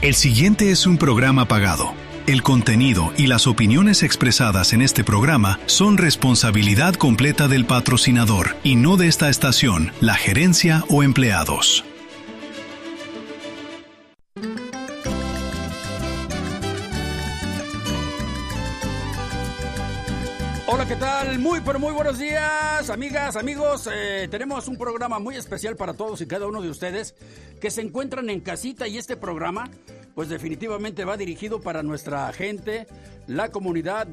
El siguiente es un programa pagado. El contenido y las opiniones expresadas en este programa son responsabilidad completa del patrocinador y no de esta estación, la gerencia o empleados. Hola, ¿qué tal? Muy buenos días, amigas, amigos. Tenemos un programa muy especial para todos y cada uno de ustedes que se encuentran en casita, y este programa pues definitivamente va dirigido para nuestra gente, la comunidad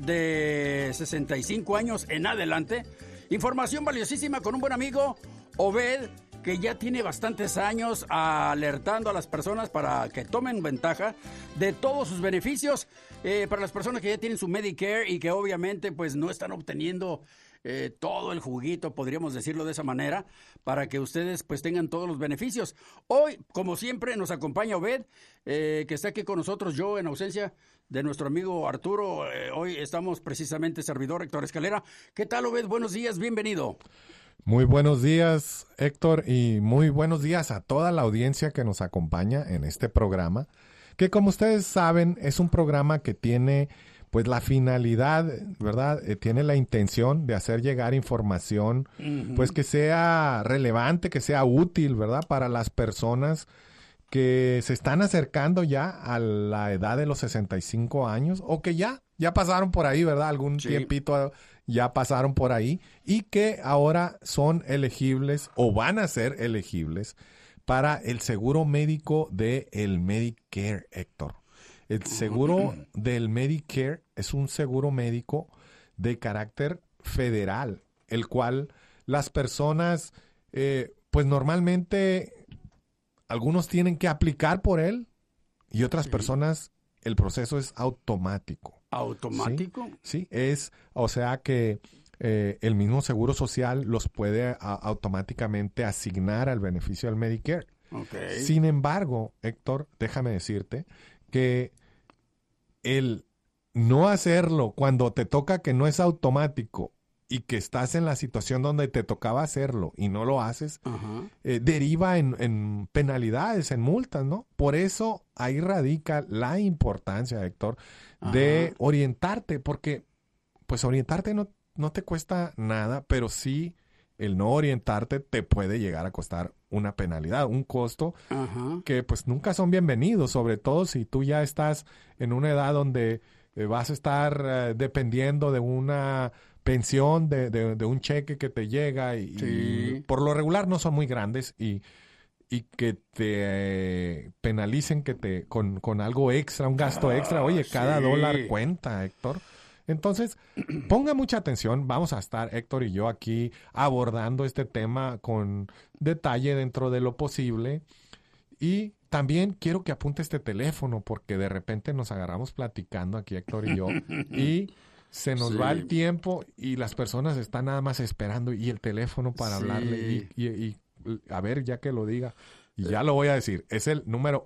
de 65 años en adelante. Información valiosísima con un buen amigo, Obed, que ya tiene bastantes años alertando a las personas para que tomen ventaja de todos sus beneficios, para las personas que ya tienen su Medicare y que obviamente pues no están obteniendo todo el juguito, podríamos decirlo de esa manera, para que ustedes pues tengan todos los beneficios. Hoy, como siempre, nos acompaña Obed, que está aquí con nosotros, yo en ausencia de nuestro amigo Arturo. Hoy estamos precisamente servidor Héctor Escalera. ¿Qué tal, Obed? Buenos días, bienvenido. Muy buenos días, Héctor, y muy buenos días a toda la audiencia que nos acompaña en este programa, que como ustedes saben es un programa que tiene pues la finalidad, ¿verdad? Tiene la intención de hacer llegar información pues que sea relevante, que sea útil, ¿verdad? Para las personas que se están acercando ya a la edad de los 65 años o que ya pasaron por ahí, ¿verdad? Algún tiempito ya pasaron por ahí y que ahora son elegibles o van a ser elegibles para el seguro médico del Medicare, Héctor. El seguro del Medicare es un seguro médico de carácter federal, el cual las personas, pues normalmente algunos tienen que aplicar por él y otras personas el proceso es automático. ¿Automático? Sí, es, o sea que el mismo Seguro Social los puede automáticamente asignar al beneficio del Medicare. Okay. Sin embargo, Héctor, déjame decirte que el no hacerlo cuando te toca que no es automático y que estás en la situación donde te tocaba hacerlo y no lo haces, deriva en penalidades, en multas, ¿no? Por eso ahí radica la importancia, Héctor, de orientarte, porque pues orientarte no te cuesta nada, pero sí el no orientarte te puede llegar a costar una penalidad, un costo que pues nunca son bienvenidos, sobre todo si tú ya estás en una edad donde vas a estar dependiendo de una pensión, de un cheque que te llega y por lo regular no son muy grandes y que te penalicen con algo extra, un gasto extra. Oye, cada dólar cuenta, Héctor. Entonces, ponga mucha atención. Vamos a estar, Héctor y yo, aquí abordando este tema con detalle dentro de lo posible. Y también quiero que apunte este teléfono porque de repente nos agarramos platicando aquí, Héctor y yo, y se nos va el tiempo y las personas están nada más esperando y el teléfono para hablarle. Y a ver, ya que lo diga, y ya lo voy a decir. Es el número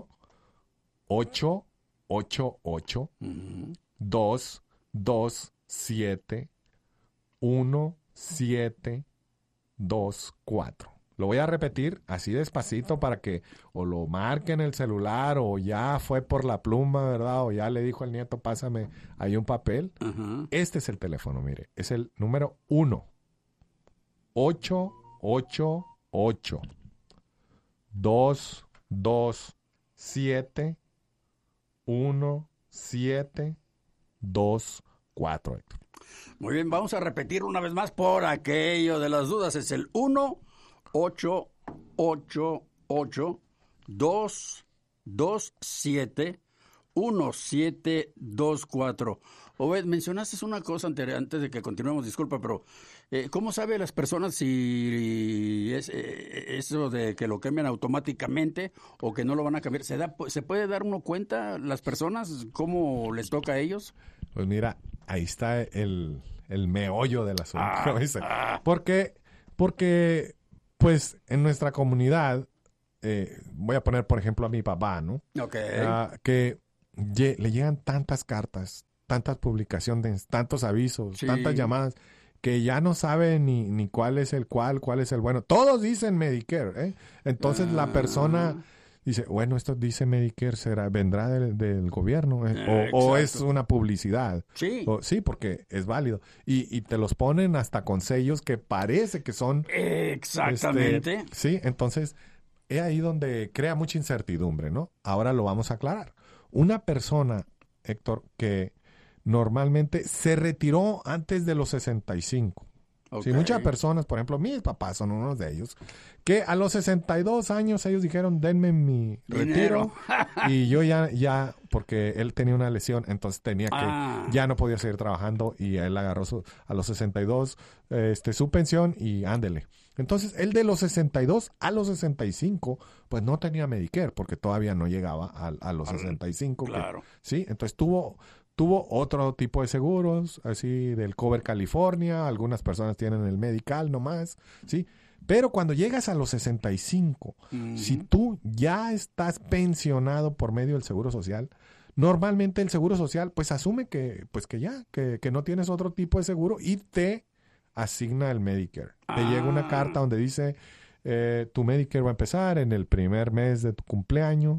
1-888-227-1724. Lo voy a repetir así despacito para que o lo marque en el celular o ya fue por la pluma, ¿verdad? O ya le dijo al nieto, pásame ahí un papel. Este es el teléfono, mire. Es el número 1-888-227-1724. Muy bien, vamos a repetir una vez más por aquello de las dudas. Es el 1-888-227-1724. Obed, mencionaste una cosa antes de que continuemos, disculpa, pero ¿cómo sabe las personas si es eso de que lo cambian automáticamente o que no lo van a cambiar? ¿Se puede dar uno cuenta las personas cómo les toca a ellos? Pues mira, ahí está el meollo del asunto. Porque pues en nuestra comunidad, voy a poner por ejemplo a mi papá, ¿no? Que le llegan tantas cartas, tantas publicaciones, tantos avisos, tantas llamadas, que ya no sabe ni cuál es el cuál es el bueno. Todos dicen Medicare, ¿eh? Entonces la persona dice, bueno, esto dice Medicare, vendrá del gobierno, o es una publicidad. Sí. Sí, porque es válido. Y te los ponen hasta con sellos que parece que son... Exactamente. Sí, entonces, es ahí donde crea mucha incertidumbre, ¿no? Ahora lo vamos a aclarar. Una persona, Héctor, que normalmente se retiró antes de los 65. Okay. Sí, muchas personas, por ejemplo, mis papás son unos de ellos, que a los 62 años ellos dijeron, denme mi retiro, y yo ya, porque él tenía una lesión, entonces tenía que, ya no podía seguir trabajando, y él agarró a los 62 su pensión y ándele. Entonces, él de los 62 a los 65, pues no tenía Medicare, porque todavía no llegaba a los 65. Claro. Sí, entonces tuvo otro tipo de seguros, así del Cover California, algunas personas tienen el Medical nomás, ¿sí? Pero cuando llegas a los 65, si tú ya estás pensionado por medio del Seguro Social, normalmente el Seguro Social pues asume que no tienes otro tipo de seguro y te asigna el Medicare. Te llega una carta donde dice, tu Medicare va a empezar en el primer mes de tu cumpleaños,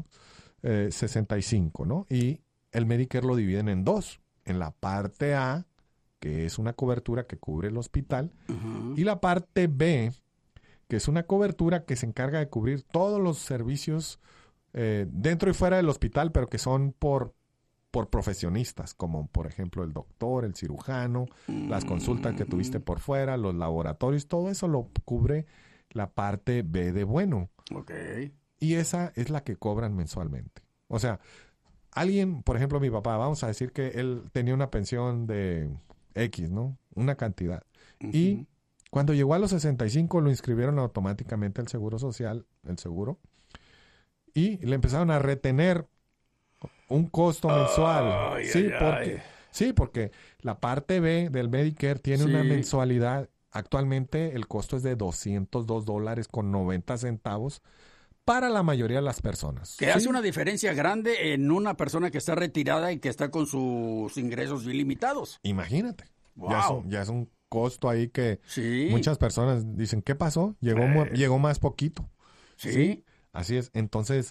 65, ¿no? Y el Medicare lo dividen en dos. En la parte A, que es una cobertura que cubre el hospital, y la parte B, que es una cobertura que se encarga de cubrir todos los servicios dentro y fuera del hospital, pero que son por profesionistas, como por ejemplo el doctor, el cirujano, las consultas que tuviste por fuera, los laboratorios, todo eso lo cubre la parte B de bueno. Okay. Y esa es la que cobran mensualmente. O sea, alguien, por ejemplo, mi papá, vamos a decir que él tenía una pensión de X, ¿no? Una cantidad. Y cuando llegó a los 65 lo inscribieron automáticamente al Seguro Social, el seguro, y le empezaron a retener un costo mensual. Porque la parte B del Medicare tiene una mensualidad. Actualmente el costo es de $202.90 para la mayoría de las personas. Que hace una diferencia grande en una persona que está retirada y que está con sus ingresos ilimitados. Imagínate. Wow. Ya es un costo ahí que muchas personas dicen, ¿qué pasó? Llegó más poquito. Sí. Así es. Entonces,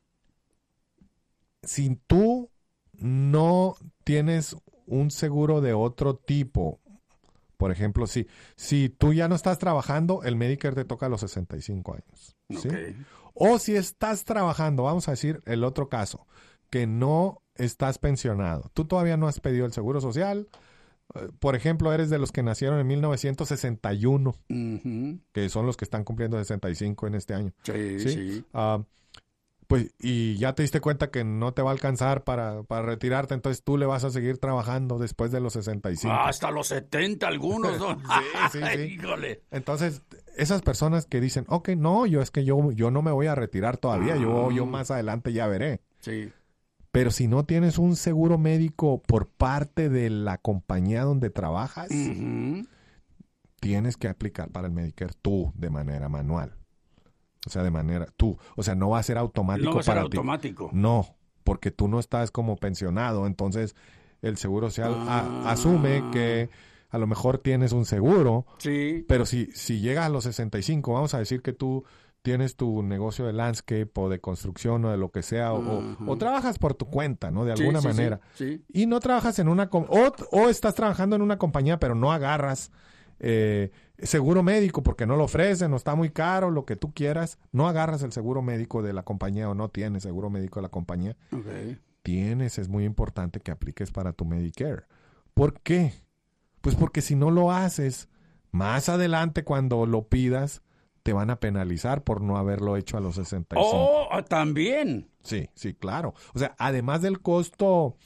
si tú no tienes un seguro de otro tipo, por ejemplo, si tú ya no estás trabajando, el Medicare te toca a los 65 años. ¿sí? Okay. O si estás trabajando, vamos a decir el otro caso, que no estás pensionado. Tú todavía no has pedido el Seguro Social. Por ejemplo, eres de los que nacieron en 1961, que son los que están cumpliendo 65 en este año. Sí. Pues, y ya te diste cuenta que no te va a alcanzar para retirarte, entonces tú le vas a seguir trabajando después de los 65. Hasta los 70 algunos, ¿no? Sí. Híjole. Entonces, esas personas que dicen, ok, no, yo no me voy a retirar todavía, yo más adelante ya veré. Sí. Pero si no tienes un seguro médico por parte de la compañía donde trabajas, tienes que aplicar para el Medicare tú de manera manual. O sea, no va a ser automático para ti. No va a ser automático. No, porque tú no estás como pensionado, entonces el Seguro Social asume que a lo mejor tienes un seguro, pero si llegas a los 65, vamos a decir que tú tienes tu negocio de landscape o de construcción o de lo que sea, o trabajas por tu cuenta, ¿no? De alguna manera. Sí. Y no trabajas en o estás trabajando en una compañía, pero no agarras seguro médico porque no lo ofrecen o está muy caro, lo que tú quieras, no agarras el seguro médico de la compañía o no tienes seguro médico de la compañía. Okay. Es muy importante que apliques para tu Medicare. ¿Por qué? Pues porque si no lo haces, más adelante cuando lo pidas, te van a penalizar por no haberlo hecho a los 65. ¡Oh, también! Sí, claro. O sea, además del costo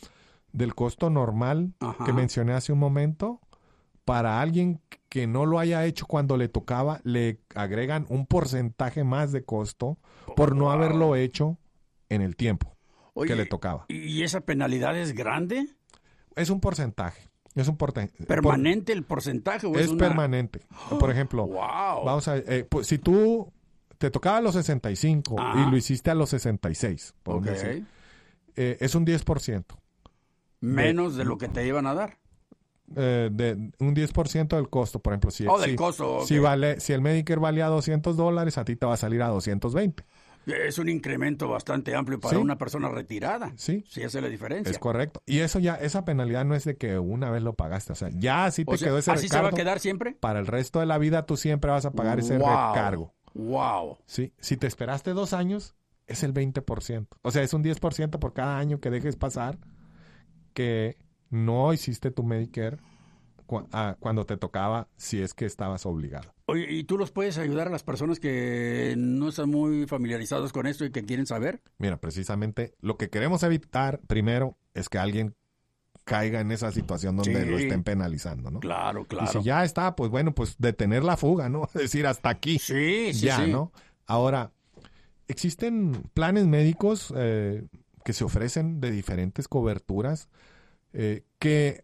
normal que mencioné hace un momento, para alguien que no lo haya hecho cuando le tocaba, le agregan un porcentaje más de costo por no haberlo hecho en el tiempo que le tocaba. ¿Y esa penalidad es grande? Es un porcentaje. ¿Permanente el porcentaje? ¿O es permanente. Por ejemplo, vamos a pues, si tú te tocaba a los 65 y lo hiciste a los 66, decir, es un 10%. Menos de lo que te iban a dar. De un 10% del costo, por ejemplo, del costo. Si el Medicare valía $200, a ti te va a salir a 220. Es un incremento bastante amplio para Sí. una persona retirada. Sí. Sí hace la diferencia. Es correcto. Y eso ya, esa penalidad no es de que una vez lo pagaste. O sea, ya así te O sea, quedó ese ¿así se va a recargo. quedar siempre? Para el resto de la vida tú siempre vas a pagar ese Wow. recargo. Wow. ¿Sí? Si te esperaste 2 años, es el 20%. O sea, es un 10% por cada año que dejes pasar que no hiciste tu Medicare cuando te tocaba, si es que estabas obligado. Oye, ¿y tú los puedes ayudar a las personas que no están muy familiarizados con esto y que quieren saber? Mira, precisamente lo que queremos evitar primero es que alguien caiga en esa situación donde Sí. lo estén penalizando, ¿no? Claro, Y claro. si ya está, pues bueno, pues detener la fuga, ¿no? Es decir, hasta aquí. Sí, sí, ya, sí. ¿no? Ahora, existen planes médicos que se ofrecen de diferentes coberturas que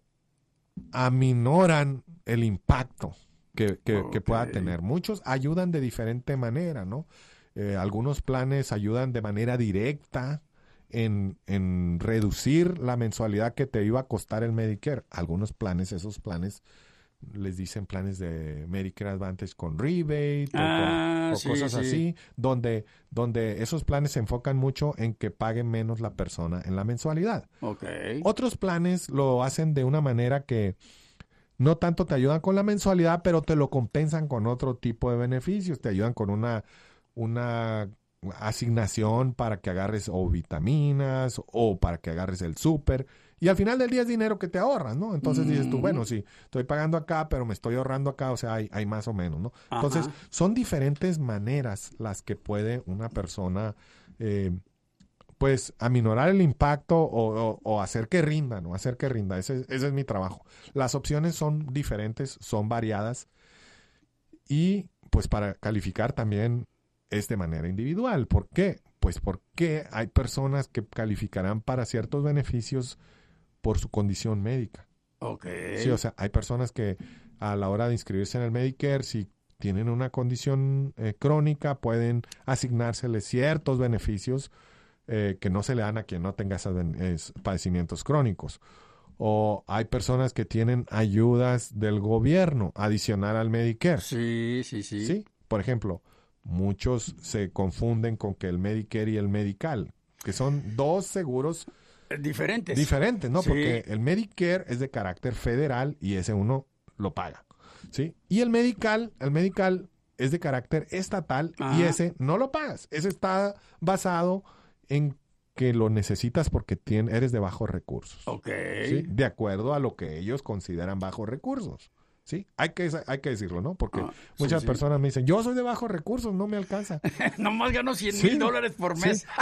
aminoran el impacto que pueda tener. Muchos ayudan de diferente manera, ¿no? Algunos planes ayudan de manera directa en reducir la mensualidad que te iba a costar el Medicare. Algunos planes, esos planes, les dicen planes de Medicare Advantage con rebate o sí, cosas sí. así, donde esos planes se enfocan mucho en que pague menos la persona en la mensualidad. Ok. Otros planes lo hacen de una manera que no tanto te ayudan con la mensualidad, pero te lo compensan con otro tipo de beneficios. Te ayudan con una asignación para que agarres o vitaminas o para que agarres el súper. Y al final del día es dinero que te ahorras, ¿no? Entonces dices tú, bueno, sí, estoy pagando acá, pero me estoy ahorrando acá, o sea, hay más o menos, ¿no? Entonces, son diferentes maneras las que puede una persona, pues, aminorar el impacto o hacer que rinda, ¿no? Hacer que rinda. Ese es mi trabajo. Las opciones son diferentes, son variadas y, pues, para calificar también es de manera individual. ¿Por qué? Pues porque hay personas que calificarán para ciertos beneficios por su condición médica. Ok. Sí, o sea, hay personas que a la hora de inscribirse en el Medicare, si tienen una condición crónica, pueden asignárseles ciertos beneficios que no se le dan a quien no tenga esos padecimientos crónicos. O hay personas que tienen ayudas del gobierno adicional al Medicare. Sí, sí, sí. Sí, por ejemplo, muchos se confunden con que el Medicare y el Medical, que son dos seguros diferentes, ¿no? Sí. Porque el Medicare es de carácter federal y ese uno lo paga, ¿sí? Y el Medical es de carácter estatal y ese no lo pagas. Ese está basado en que lo necesitas porque eres de bajos recursos. Ok. ¿Sí? De acuerdo a lo que ellos consideran bajos recursos. ¿Sí? Hay que decirlo, ¿no? Porque muchas personas me dicen, yo soy de bajos recursos, no me alcanza. Nomás gano $100,000 por mes. Sí,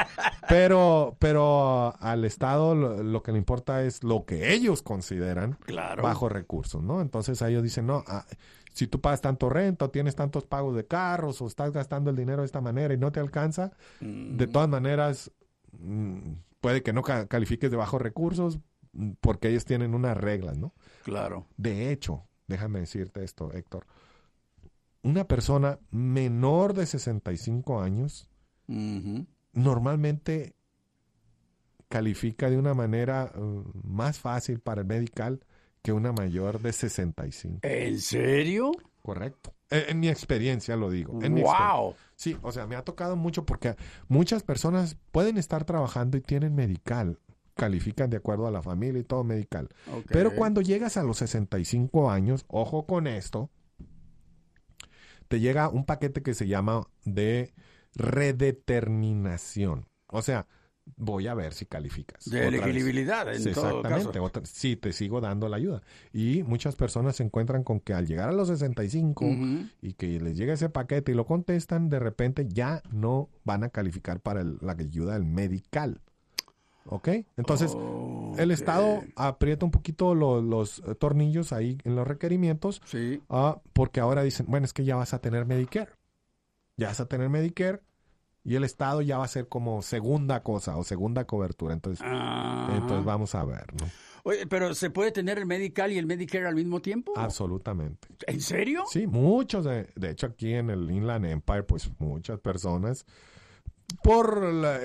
pero al Estado lo que le importa es lo que ellos consideran bajos recursos, ¿no? Entonces ellos dicen, no, si tú pagas tanto renta o tienes tantos pagos de carros o estás gastando el dinero de esta manera y no te alcanza, de todas maneras puede que no califiques de bajos recursos porque ellos tienen unas reglas, ¿no? Claro. De hecho, déjame decirte esto, Héctor. Una persona menor de 65 años normalmente califica de una manera más fácil para el medical que una mayor de 65. ¿En serio? Correcto. En mi experiencia lo digo. ¡Wow! Sí, o sea, me ha tocado mucho porque muchas personas pueden estar trabajando y tienen medical. Califican de acuerdo a la familia y todo medical. Okay. Pero cuando llegas a los 65 años, ojo con esto, te llega un paquete que se llama de redeterminación. O sea, voy a ver si calificas. De elegibilidad, en todo caso. Exactamente. Sí, te sigo dando la ayuda. Y muchas personas se encuentran con que al llegar a los 65 y que les llega ese paquete y lo contestan, de repente ya no van a calificar para la ayuda del medical. ¿Ok? Entonces, el Estado aprieta un poquito los tornillos ahí en los requerimientos. Sí. Porque ahora dicen, bueno, es que ya vas a tener Medicare. Ya vas a tener Medicare y el Estado ya va a ser como segunda cosa o segunda cobertura. Entonces vamos a ver, ¿no? Oye, pero ¿se puede tener el Medical y el Medicare al mismo tiempo? Absolutamente. ¿En serio? Sí, muchos. De hecho, aquí en el Inland Empire, pues muchas personas por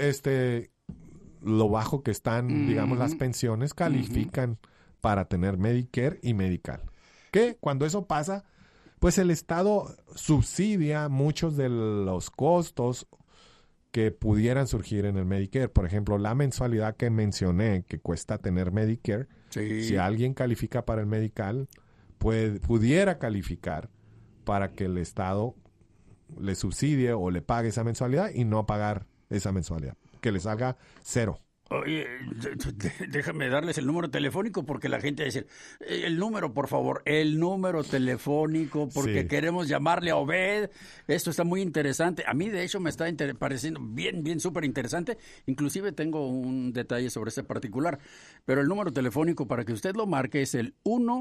lo bajo que están, digamos, las pensiones, califican para tener Medicare y Medical. Que cuando eso pasa, pues el Estado subsidia muchos de los costos que pudieran surgir en el Medicare. Por ejemplo, la mensualidad que mencioné que cuesta tener Medicare, si alguien califica para el medical, pudiera calificar para que el Estado le subsidie o le pague esa mensualidad y no pagar esa mensualidad, que les haga cero. Oye, déjame darles el número telefónico porque la gente dice, el número, por favor, el número telefónico, porque queremos llamarle a Obed. Esto está muy interesante. A mí, de hecho, me está pareciendo bien, súper interesante. Inclusive tengo un detalle sobre este particular. Pero el número telefónico para que usted lo marque es el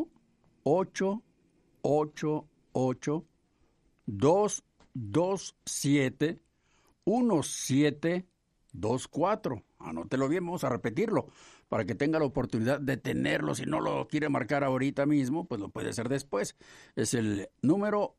1-888-227-1724. Anótelo bien, vamos a repetirlo para que tenga la oportunidad de tenerlo. Si no lo quiere marcar ahorita mismo, pues lo puede hacer después. Es el número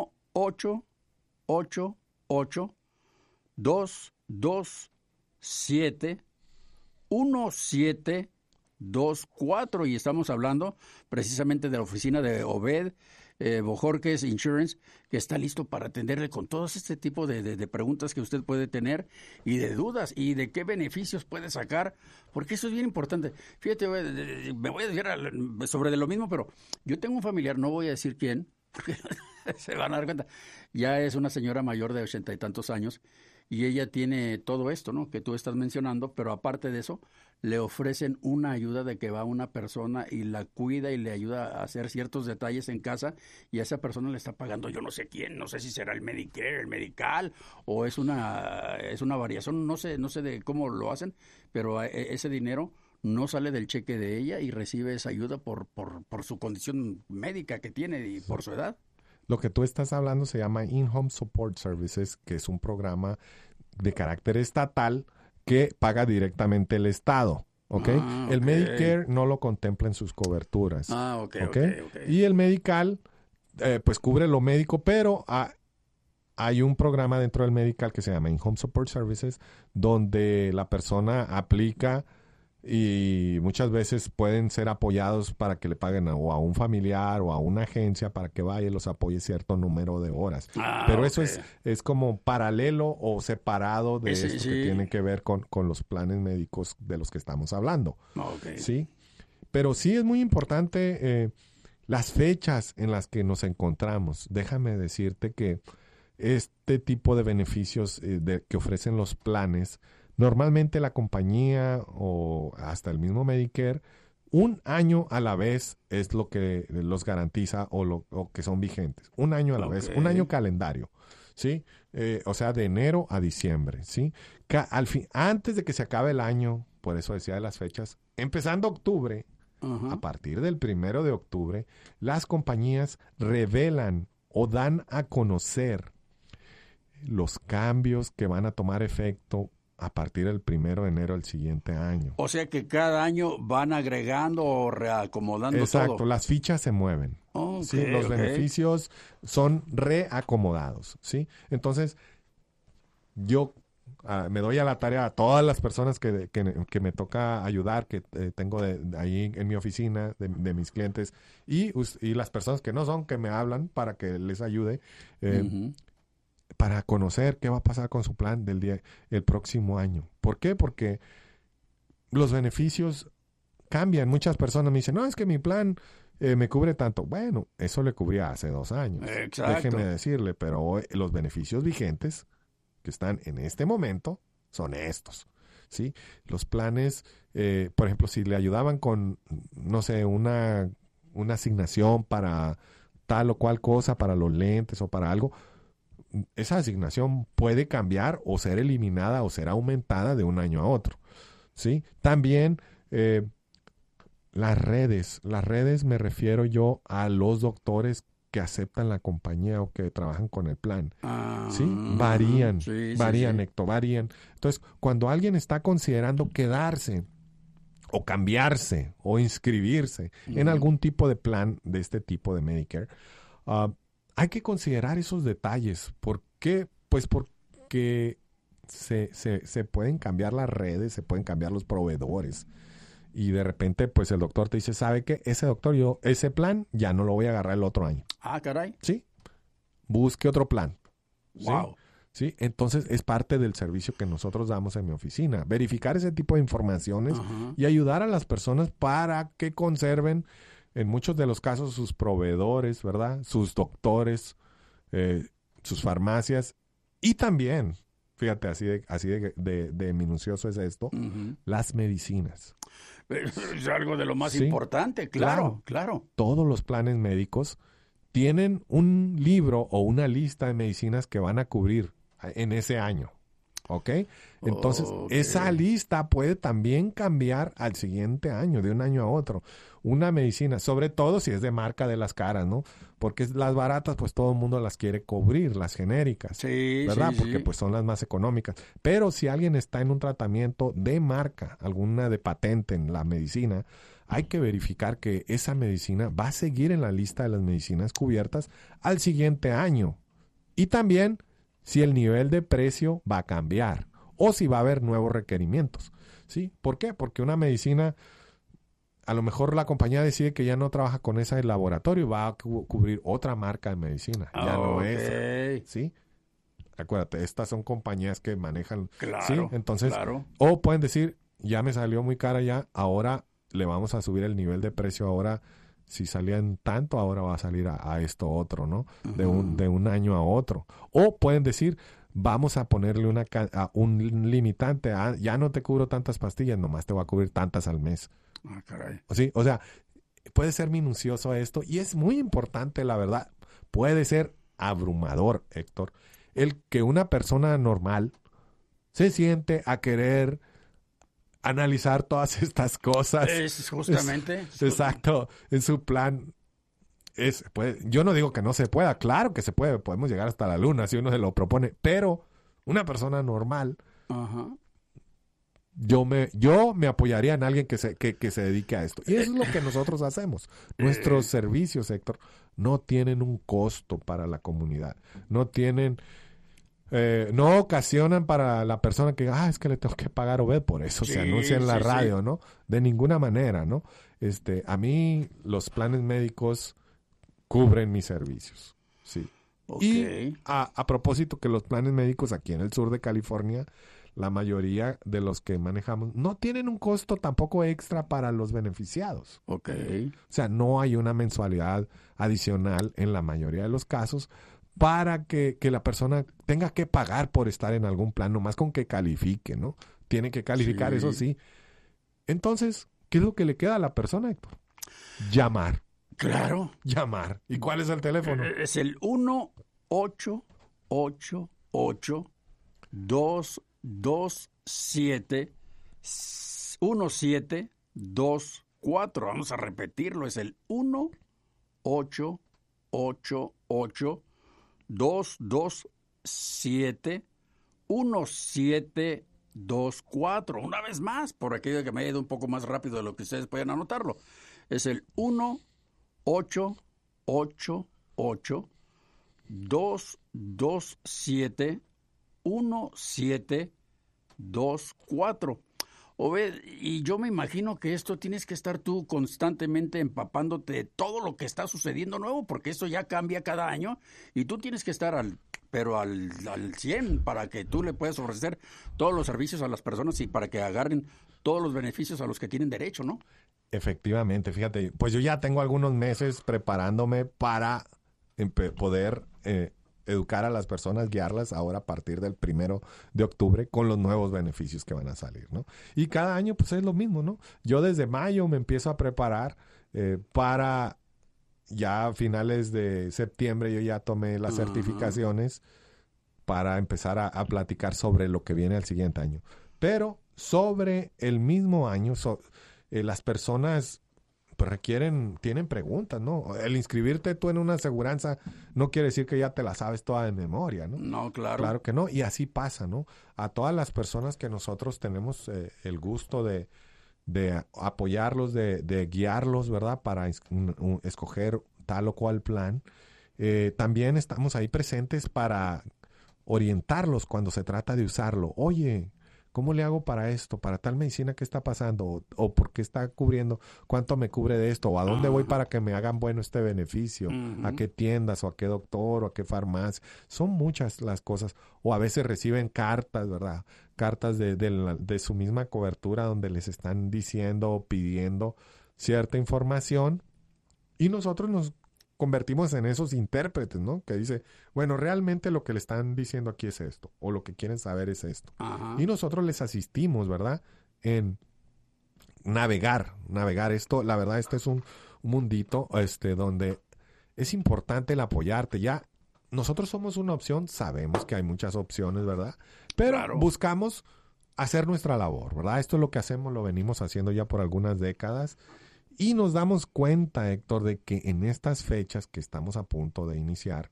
1-888-227-1724 y estamos hablando precisamente de la oficina de Obed Bojorquez Insurance, que está listo para atenderle con todos este tipo de preguntas que usted puede tener y de dudas y de qué beneficios puede sacar, porque eso es bien importante. Fíjate, me voy a decir sobre lo mismo, pero yo tengo un familiar, no voy a decir quién, porque se van a dar cuenta, ya es una señora mayor de 80 y tantos años y ella tiene todo esto, ¿no?, que tú estás mencionando, pero aparte de eso, le ofrecen una ayuda de que va una persona y la cuida y le ayuda a hacer ciertos detalles en casa y a esa persona le está pagando yo no sé quién, no sé si será el Medicare, el Medical o es una variación, no sé de cómo lo hacen, pero ese dinero no sale del cheque de ella y recibe esa ayuda por su condición médica que tiene y por su edad. Lo que tú estás hablando se llama In-Home Support Services, que es un programa de carácter estatal que paga directamente el Estado, ¿ok? El Medicare no lo contempla en sus coberturas. Ok. Y el Medical, pues cubre lo médico, pero hay un programa dentro del Medical que se llama In-Home Support Services, donde la persona aplica y muchas veces pueden ser apoyados para que le paguen o a un familiar o a una agencia para que vaya y los apoye cierto número de horas. Pero eso es como paralelo o separado de esto que tiene que ver con los planes médicos de los que estamos hablando. ¿Sí? Pero sí es muy importante las fechas en las que nos encontramos. Déjame decirte que este tipo de beneficios que ofrecen los planes, normalmente la compañía o hasta el mismo Medicare, un año a la vez es lo que los garantiza o que son vigentes. Un año a la vez, un año calendario, ¿sí? O sea, de enero a diciembre, ¿sí? Antes de que se acabe el año, por eso decía de las fechas, empezando octubre, a partir del 1 de octubre, las compañías revelan o dan a conocer los cambios que van a tomar efecto a partir del 1 de enero del siguiente año. O sea que cada año van agregando o reacomodando todo. Exacto, las fichas se mueven. ¿Sí? Los beneficios son reacomodados, ¿sí? Entonces, yo me doy a la tarea a todas las personas que me toca ayudar, que tengo ahí en mi oficina, de mis clientes, y las personas que no son, que me hablan para que les ayude, para conocer qué va a pasar con su plan el próximo año. ¿Por qué? Porque los beneficios cambian. Muchas personas me dicen, no, es que mi plan me cubre tanto. Bueno, eso le cubría hace 2 años. Exacto. Déjeme decirle, pero hoy los beneficios vigentes que están en este momento son estos, ¿sí? Los planes, por ejemplo, si le ayudaban con, no sé, una asignación para tal o cual cosa, para los lentes o para algo, esa asignación puede cambiar o ser eliminada o ser aumentada de un año a otro, ¿sí? También las redes me refiero yo a los doctores que aceptan la compañía o que trabajan con el plan, ¿sí? Varían, Héctor, varían. Entonces, cuando alguien está considerando quedarse o cambiarse o inscribirse en algún tipo de plan de este tipo de Medicare, hay que considerar esos detalles. ¿Por qué? Pues porque se pueden cambiar las redes, se pueden cambiar los proveedores. Y de repente, pues el doctor te dice, ¿sabe qué? Ese plan ya no lo voy a agarrar el otro año. Ah, caray. Sí. Busque otro plan. Wow. ¿sí? Entonces es parte del servicio que nosotros damos en mi oficina. Verificar ese tipo de informaciones y ayudar a las personas para que conserven, en muchos de los casos, sus proveedores, ¿verdad? Sus doctores, sus farmacias y también, fíjate, así de minucioso es esto, las medicinas. Es algo de lo más Sí, importante, claro. Todos los planes médicos tienen un libro o una lista de medicinas que van a cubrir en ese año, ¿ok? Entonces, esa lista puede también cambiar al siguiente año, de un año a otro. Una medicina, sobre todo si es de marca de las caras, ¿no? Porque las baratas, pues todo el mundo las quiere cubrir, las genéricas, Sí, ¿verdad? sí, Porque sí. pues son las más económicas. Pero si alguien está en un tratamiento de marca, alguna de patente en la medicina, hay que verificar que esa medicina va a seguir en la lista de las medicinas cubiertas al siguiente año. Y también si el nivel de precio va a cambiar o si va a haber nuevos requerimientos, ¿sí? ¿Por qué? Porque una medicina, a lo mejor la compañía decide que ya no trabaja con esa del laboratorio y va a cubrir otra marca de medicina. Ya no es, ¿sí? Acuérdate, estas son compañías que manejan, Claro, ¿sí? Entonces, claro. o pueden decir, ya me salió muy cara ya, ahora le vamos a subir el nivel de precio, ahora si salía en tanto, ahora va a salir a esto otro, ¿no? De un año a otro. O pueden decir, vamos a ponerle un limitante, ya no te cubro tantas pastillas, nomás te voy a cubrir tantas al mes. Ah, caray. ¿Sí? O sea, puede ser minucioso esto y es muy importante, la verdad. Puede ser abrumador, Héctor, el que una persona normal se siente a querer analizar todas estas cosas. Es justamente. Exacto, en su plan. Yo no digo que no se pueda, claro que se puede, podemos llegar hasta la luna si uno se lo propone, pero una persona normal, yo me apoyaría en alguien que se dedique a esto. Y eso es lo que nosotros hacemos. Nuestros servicios, Héctor, no tienen un costo para la comunidad, no ocasionan para la persona que, es que le tengo que pagar Obed, por eso se anuncia en la radio, ¿no? De ninguna manera, ¿no? A mí los planes médicos cubren mis servicios, sí. Okay. Y a propósito que los planes médicos aquí en el sur de California, la mayoría de los que manejamos no tienen un costo tampoco extra para los beneficiados. Ok. O sea, no hay una mensualidad adicional en la mayoría de los casos para que la persona tenga que pagar por estar en algún plan, nomás con que califique, ¿no? Tiene que calificar, Sí. eso sí. Entonces, ¿qué es lo que le queda a la persona, Héctor? Llamar. Claro. Llamar. ¿Y cuál es el teléfono? Es el 1-888-227-1724. Vamos a repetirlo. Es el 1-888-227-1724. Una vez más, por aquello que me haya ido un poco más rápido de lo que ustedes pueden anotarlo. Es el 1-888-227-1724. Obed, y yo me imagino que esto tienes que estar tú constantemente empapándote de todo lo que está sucediendo nuevo, porque eso ya cambia cada año y tú tienes que estar al 100 para que tú le puedas ofrecer todos los servicios a las personas y para que agarren todos los beneficios a los que tienen derecho, ¿no? Efectivamente, fíjate, pues yo ya tengo algunos meses preparándome para poder educar a las personas, guiarlas ahora a partir del 1 de octubre con los nuevos beneficios que van a salir, ¿no? Y cada año pues es lo mismo, ¿no? Yo desde mayo me empiezo a preparar para ya a finales de septiembre yo ya tomé las certificaciones para empezar a platicar sobre lo que viene al siguiente año. Pero sobre el mismo año, las personas pues tienen preguntas, ¿no? El inscribirte tú en una aseguranza no quiere decir que ya te la sabes toda de memoria, ¿no? No, claro. Claro que no, y así pasa, ¿no? A todas las personas que nosotros tenemos el gusto de apoyarlos, de guiarlos, ¿verdad? Para escoger tal o cual plan. También estamos ahí presentes para orientarlos cuando se trata de usarlo. Oye, ¿cómo le hago para esto? ¿Para tal medicina qué está pasando? ¿O por qué está cubriendo? ¿Cuánto me cubre de esto? ¿O a dónde voy para que me hagan bueno este beneficio? ¿A qué tiendas? ¿O a qué doctor? ¿O a qué farmacia? Son muchas las cosas. O a veces reciben cartas, ¿verdad? Cartas de su misma cobertura donde les están diciendo o pidiendo cierta información. Y nosotros nos convertimos en esos intérpretes, ¿no? Que dice, bueno, realmente lo que le están diciendo aquí es esto, o lo que quieren saber es esto. Ajá. Y nosotros les asistimos, ¿verdad? En navegar esto. La verdad, este es un mundito donde es importante el apoyarte. Ya, nosotros somos una opción, sabemos que hay muchas opciones, ¿verdad? Pero Claro. buscamos hacer nuestra labor, ¿verdad? Esto es lo que hacemos, lo venimos haciendo ya por algunas décadas. Y nos damos cuenta, Héctor, de que en estas fechas que estamos a punto de iniciar,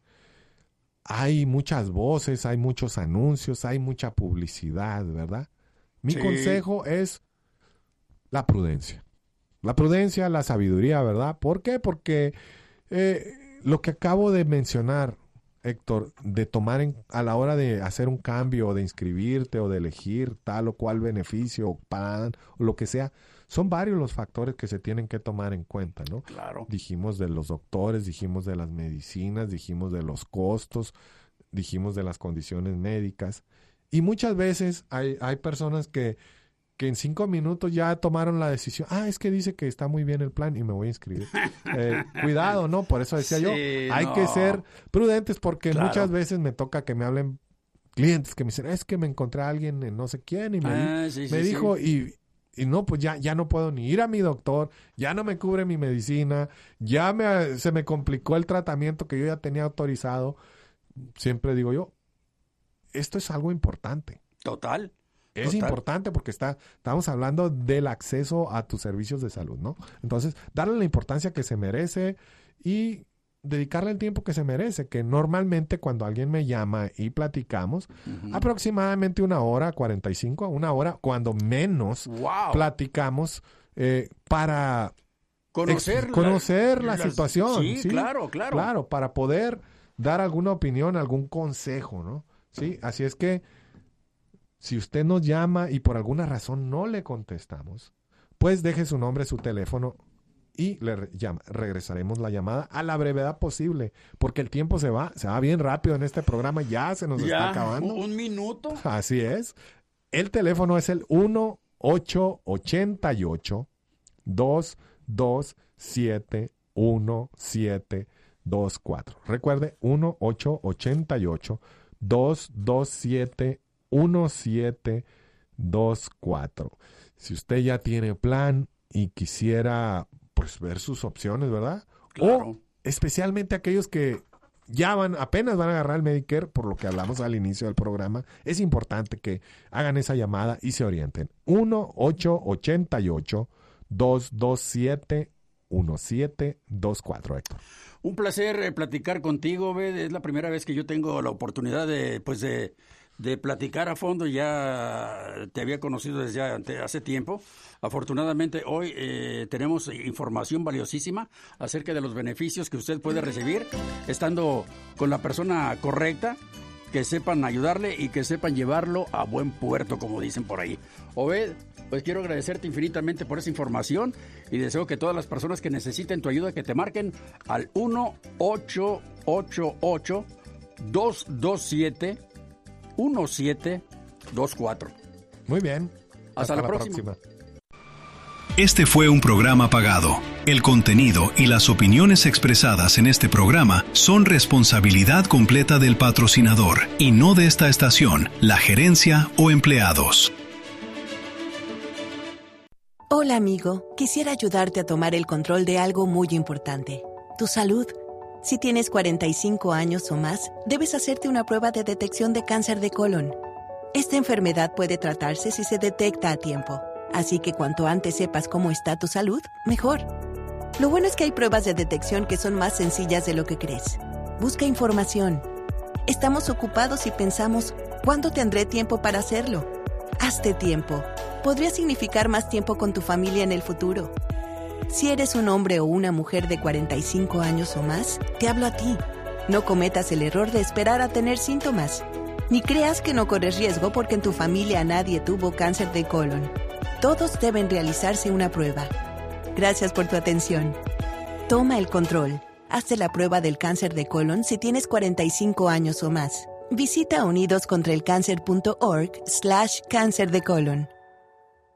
hay muchas voces, hay muchos anuncios, hay mucha publicidad, ¿verdad? Mi Sí. consejo es la prudencia. La prudencia, la sabiduría, ¿verdad? ¿Por qué? Porque lo que acabo de mencionar, Héctor, de tomar a la hora de hacer un cambio o de inscribirte o de elegir tal o cual beneficio o plan o lo que sea, son varios los factores que se tienen que tomar en cuenta, ¿no? Claro. Dijimos de los doctores, dijimos de las medicinas, dijimos de los costos, dijimos de las condiciones médicas. Y muchas veces hay personas que en 5 minutos ya tomaron la decisión. Es que dice que está muy bien el plan y me voy a inscribir. Cuidado, ¿no? Por eso decía Sí, yo, hay no. que ser prudentes porque Claro. muchas veces me toca que me hablen clientes que me dicen, es que me encontré a alguien en no sé quién y me dijo y no, pues ya no puedo ni ir a mi doctor, ya no me cubre mi medicina, se me complicó el tratamiento que yo ya tenía autorizado. Siempre digo yo, esto es algo importante. Total. Es importante porque estamos hablando del acceso a tus servicios de salud, ¿no? Entonces, darle la importancia que se merece y dedicarle el tiempo que se merece, que normalmente cuando alguien me llama y platicamos, aproximadamente 1 hora, 45, 1 hora, cuando menos platicamos para conocer la situación. Sí, claro. Claro, para poder dar alguna opinión, algún consejo, ¿no? Sí, así es que si usted nos llama y por alguna razón no le contestamos, pues deje su nombre, su teléfono y regresaremos la llamada a la brevedad posible, porque el tiempo se va bien rápido en este programa, ya se nos está acabando. 1 minuto. Así es. El teléfono es el 1-888-227-1724. Recuerde, 1-888-227-1724. Si usted ya tiene plan y quisiera pues ver sus opciones, ¿verdad? Claro. O especialmente aquellos que apenas van a agarrar el Medicare, por lo que hablamos al inicio del programa, es importante que hagan esa llamada y se orienten. 1-888-227-1724, Héctor. Un placer platicar contigo, Obed. Es la primera vez que yo tengo la oportunidad de platicar a fondo. Ya te había conocido desde hace tiempo. Afortunadamente hoy tenemos información valiosísima acerca de los beneficios que usted puede recibir estando con la persona correcta, que sepan ayudarle y que sepan llevarlo a buen puerto, como dicen por ahí. Obed, pues quiero agradecerte infinitamente por esa información y deseo que todas las personas que necesiten tu ayuda que te marquen al 1-888-227-1724. Muy bien. Hasta la próxima. Este fue un programa pagado. El contenido y las opiniones expresadas en este programa son responsabilidad completa del patrocinador y no de esta estación, la gerencia o empleados. Hola amigo, quisiera ayudarte a tomar el control de algo muy importante, tu salud. Si tienes 45 años o más, debes hacerte una prueba de detección de cáncer de colon. Esta enfermedad puede tratarse si se detecta a tiempo, así que cuanto antes sepas cómo está tu salud, mejor. Lo bueno es que hay pruebas de detección que son más sencillas de lo que crees. Busca información. Estamos ocupados y pensamos, ¿cuándo tendré tiempo para hacerlo? Hazte tiempo. Podría significar más tiempo con tu familia en el futuro. Si eres un hombre o una mujer de 45 años o más, te hablo a ti. No cometas el error de esperar a tener síntomas. Ni creas que no corres riesgo porque en tu familia nadie tuvo cáncer de colon. Todos deben realizarse una prueba. Gracias por tu atención. Toma el control. Hazte la prueba del cáncer de colon si tienes 45 años o más. Visita unidoscontraelcáncer.org/cáncer de colon.